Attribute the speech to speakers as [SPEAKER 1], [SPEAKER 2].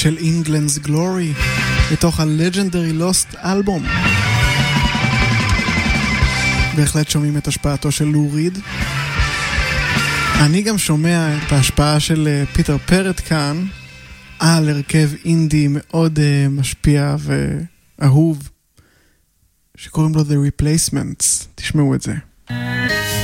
[SPEAKER 1] של England's Glory מתוך ה-Legendary Lost אלבום. בהחלט שומעים את השפעתו של לו ריד. אני גם שומע את ההשפעה של פיטר פרט כאן על הרכב אינדי מאוד משפיע ואהוב שקוראים לו The Replacements. תשמעו את זה.